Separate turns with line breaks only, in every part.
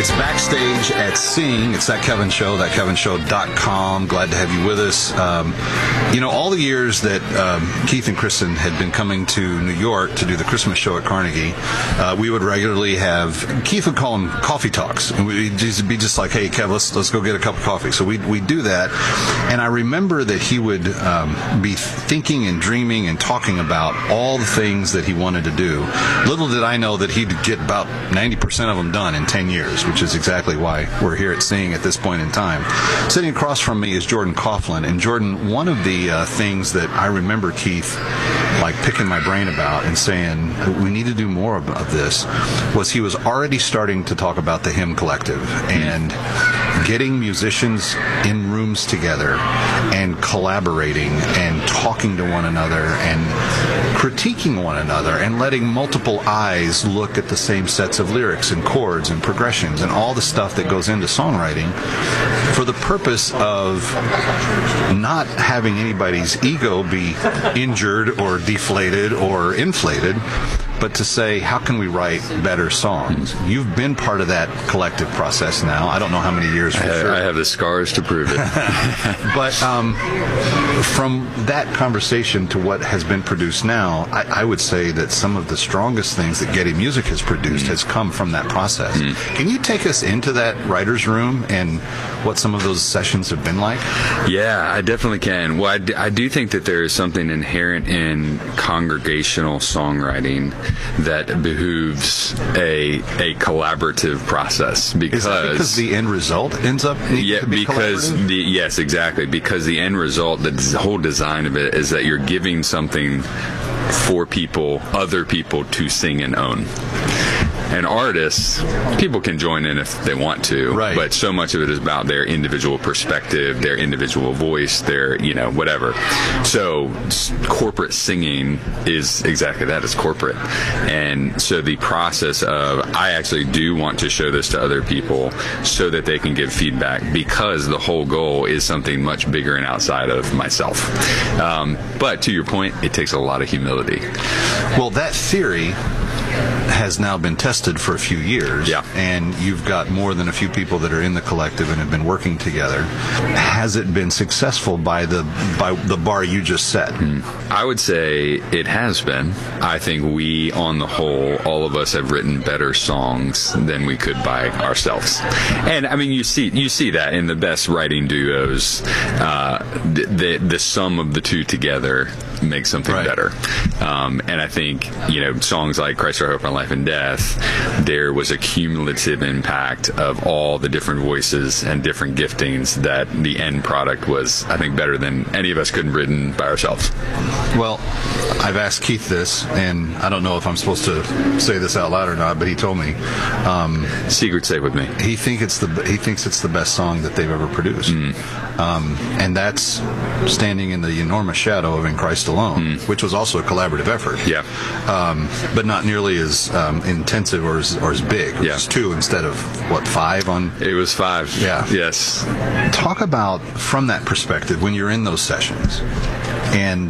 It's backstage at Sing. It's That Kevin Show, thatkevinshow.com. Glad to have you with us. All the years that Keith and Kristen had been coming to New York to do the Christmas show at Carnegie, we would regularly have, Keith would call them coffee talks. And we'd just be just like, hey, Kev, let's go get a cup of coffee. So we'd do that. And I remember that he would be thinking and dreaming and talking about all the things that he wanted to do. Little did I know that he'd get about 90% of them done in 10 years, which is exactly why we're here at Sing at this point in time. Sitting across from me is Jordan Coughlin. And Jordan, one of the things that I remember Keith like picking my brain about and saying we need to do more of this was he was already starting to talk about the Hymn Collective and getting musicians in rooms together and collaborating and talking to one another and critiquing one another and letting multiple eyes look at the same sets of lyrics and chords and progressions and all the stuff that goes into songwriting for the purpose of not having anybody's ego be injured or deflated or inflated, but to say, how can we write better songs? You've been part of that collective process now. I don't know how many years for sure.
I have the scars to prove it.
But from that conversation to what has been produced now, I would say that some of the strongest things that Getty Music has produced has come from that process. Can you take us into that writer's room and what some of those sessions have been like?
Yeah, I definitely can. Well, I do think that there is something inherent in congregational songwriting that behooves a collaborative process because
is that because the end result ends up to be collaborative?
Yes, exactly, because the end result, the whole design of it is that you're giving something for people, other people to sing and own. And artists, people can join in if they want to,
right.
But so much of it is about their individual perspective, their individual voice, their, whatever. So corporate singing is exactly that, it's corporate. And so the process of, I actually do want to show this to other people so that they can give feedback because the whole goal is something much bigger and outside of myself. But to your point, it takes a lot of humility.
Well, that theory has now been tested for a few years,
yeah.
And you've got more than a few people that are in the collective and have been working together. Has it been successful by the bar you just set?
I would say it has been. I think we, on the whole, all of us have written better songs than we could by ourselves. And I mean, you see that in the best writing duos. The sum of the two together makes something
right.
better. And I think songs like Christ Our Hope, Our Life and Death, there was a cumulative impact of all the different voices and different giftings that the end product was, I think, better than any of us could have written by ourselves.
Well, I've asked Keith this, and I don't know if I'm supposed to say this out loud or not, but he told me
secret safe with me.
He thinks it's the best song that they've ever produced, and that's standing in the enormous shadow of In Christ Alone, which was also a collaborative effort.
Yeah,
but not nearly as intensive or as big. It was 2 instead of 5 on.
It was 5.
Yeah.
Yes.
Talk about from that perspective when you're in those sessions, and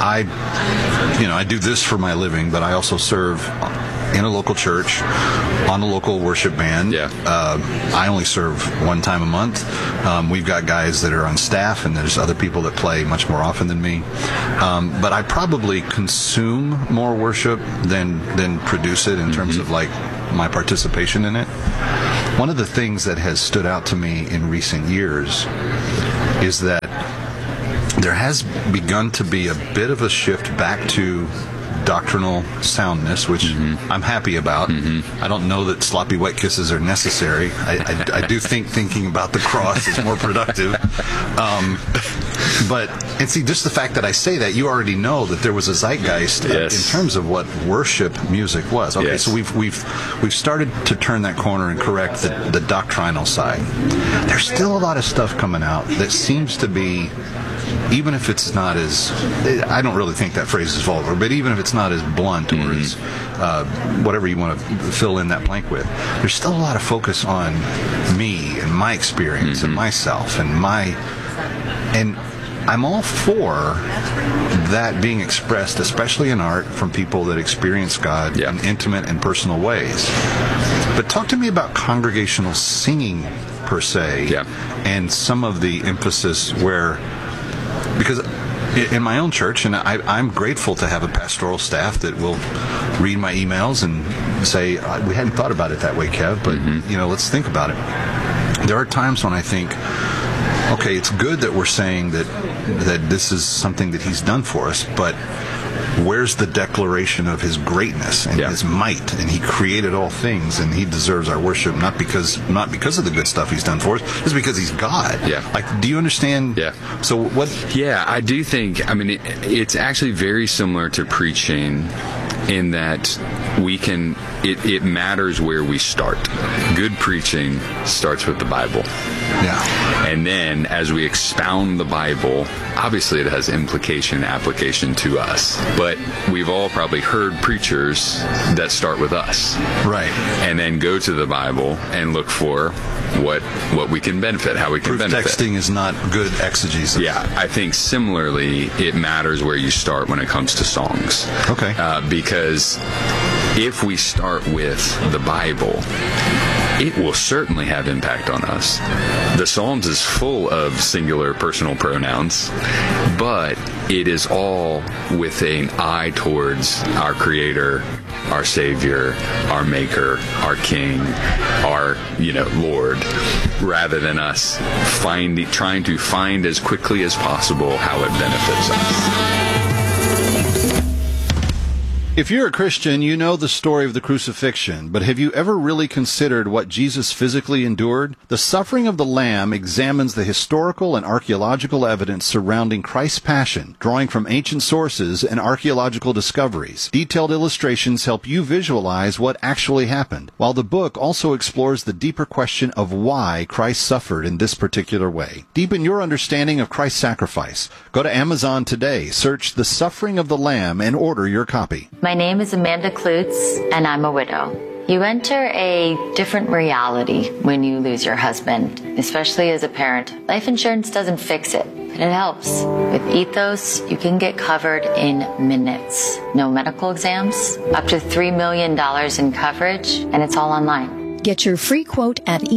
I do this for my living, but I also serve in a local church, on a local worship band.
Yeah.
I only serve one time a month. We've got guys that are on staff, and there's other people that play much more often than me. But I probably consume more worship than produce it in terms of like my participation in it. One of the things that has stood out to me in recent years is that there has begun to be a bit of a shift back to doctrinal soundness, which I'm happy about. I don't know that sloppy wet kisses are necessary. I do think thinking about the cross is more productive. And see, just the fact that I say that, you already know that there was a zeitgeist in terms of what worship music was. Okay, so we've started to turn that corner and correct the doctrinal side. There's still a lot of stuff coming out that seems to be, even if it's not as, I don't really think that phrase is vulgar, but even if it's not as blunt or as whatever you want to fill in that blank with, there's still a lot of focus on me and my experience and myself and I'm all for that being expressed, especially in art, from people that experience God in intimate and personal ways. But talk to me about congregational singing per se, and some of the emphasis because in my own church, and I'm grateful to have a pastoral staff that will read my emails and say, we hadn't thought about it that way, Kev, but let's think about it. There are times when I think, okay, it's good that we're saying that this is something that he's done for us, but where's the declaration of his greatness and his might? And he created all things, and he deserves our worship, not because of the good stuff he's done for us, just because he's God. Like, do you understand? So what? Yeah,
I do think. I mean, it's actually very similar to preaching in that we can. It matters where we start. Good preaching starts with the Bible. And then as we expound the Bible, obviously it has application to us. But we've all probably heard preachers that start with us. And then go to the Bible and look for what we can benefit, how we can benefit.
Texting is not good exegesis.
I think similarly, it matters where you start when it comes to songs. Because if we start with the Bible, it will certainly have impact on us. The Psalms is full of singular personal pronouns, but it is all with an eye towards our Creator, our Savior, our Maker, our King, our Lord, rather than us trying to find as quickly as possible how it benefits us.
If you're a Christian, you know the story of the crucifixion, but have you ever really considered what Jesus physically endured? The Suffering of the Lamb examines the historical and archaeological evidence surrounding Christ's passion, drawing from ancient sources and archaeological discoveries. Detailed illustrations help you visualize what actually happened, while the book also explores the deeper question of why Christ suffered in this particular way. Deepen your understanding of Christ's sacrifice. Go to Amazon today, search The Suffering of the Lamb, and order your copy.
My name is Amanda Klutz, and I'm a widow. You enter a different reality when you lose your husband, especially as a parent. Life insurance doesn't fix it, but it helps. With Ethos, you can get covered in minutes. No medical exams, up to $3 million in coverage, and it's all online.
Get your free quote at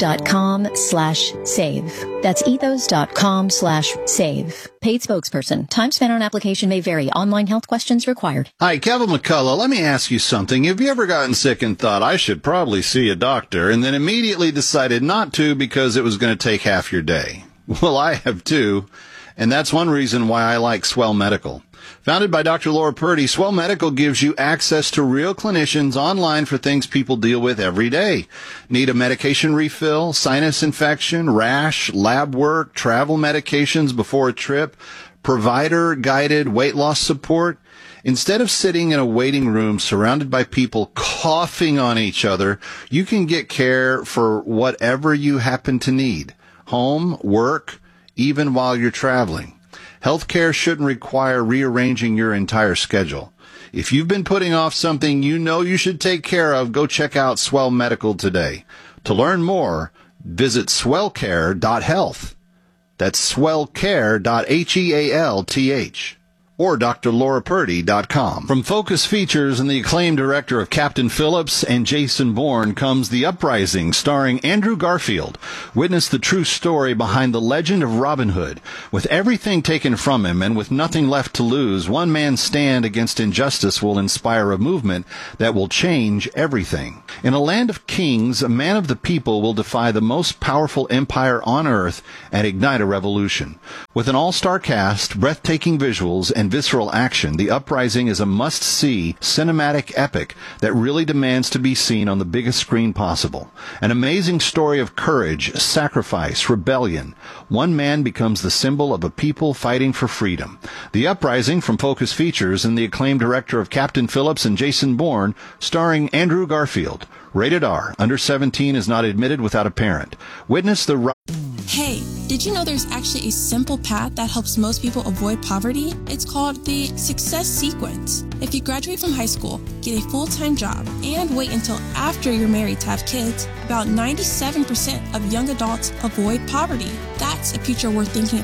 ethos.com/save. That's ethos.com/save. Paid spokesperson. Time spent on application may vary. Online health questions required.
Hi, Kevin McCullough. Let me ask you something. Have you ever gotten sick and thought, I should probably see a doctor, and then immediately decided not to because it was going to take half your day? Well, I have too, and that's one reason why I like Swell Medical. Founded by Dr. Laura Purdy, Swell Medical gives you access to real clinicians online for things people deal with every day. Need a medication refill, sinus infection, rash, lab work, travel medications before a trip, provider-guided weight loss support? Instead of sitting in a waiting room surrounded by people coughing on each other, you can get care for whatever you happen to need. Home, work, even while you're traveling. Healthcare shouldn't require rearranging your entire schedule. If you've been putting off something you know you should take care of, go check out Swell Medical today. To learn more, visit swellcare.health. That's swellcare.health. Or drlaurapurdy.com. From Focus Features and the acclaimed director of Captain Phillips and Jason Bourne comes The Uprising, starring Andrew Garfield. Witness the true story behind the legend of Robin Hood. With everything taken from him and with nothing left to lose, one man's stand against injustice will inspire a movement that will change everything. In a land of kings, a man of the people will defy the most powerful empire on earth and ignite a revolution. With an all-star cast, breathtaking visuals, and visceral action, The Uprising is a must-see cinematic epic that really demands to be seen on the biggest screen possible. An amazing story of courage, sacrifice, rebellion. One man becomes the symbol of a people fighting for freedom. The Uprising from Focus Features and the acclaimed director of Captain Phillips and Jason Bourne, starring Andrew Garfield. Rated R. Under 17 is not admitted without a parent. Witness the...
Hey, did you know there's actually a simple path that helps most people avoid poverty? It's called the Success Sequence. If you graduate from high school, get a full-time job, and wait until after you're married to have kids, about 97% of young adults avoid poverty. That's a future worth thinking about.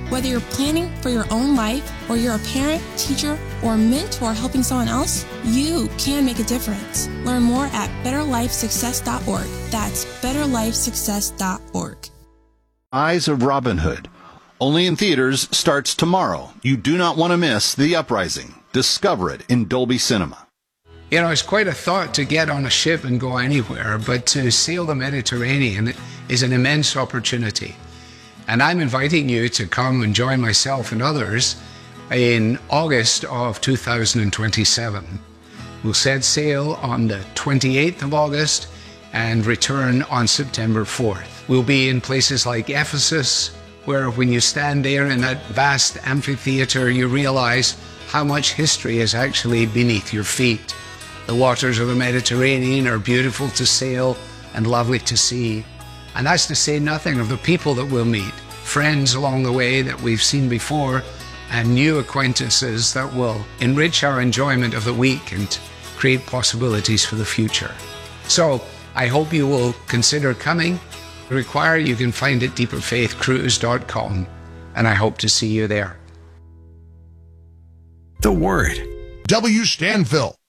Whether you're planning for your own life or you're a parent, teacher, or mentor helping someone else, you can make a difference. Learn more at betterlifesuccess.org. That's betterlifesuccess.org.
Eyes of Robin Hood. Only in theaters starts tomorrow. You do not want to miss The Uprising. Discover it in Dolby Cinema.
You know, it's quite a thought to get on a ship and go anywhere, but to sail the Mediterranean is an immense opportunity. And I'm inviting you to come and join myself and others in August of 2027. We'll set sail on the 28th of August and return on September 4th. We'll be in places like Ephesus, where when you stand there in that vast amphitheater, you realize how much history is actually beneath your feet. The waters of the Mediterranean are beautiful to sail and lovely to see. And that's to say nothing of the people that we'll meet, friends along the way that we've seen before, and new acquaintances that will enrich our enjoyment of the week and create possibilities for the future. So I hope you will consider coming. If required, you can find it at deeperfaithcruise.com, and I hope to see you there.
The Word.
W. Stanfill.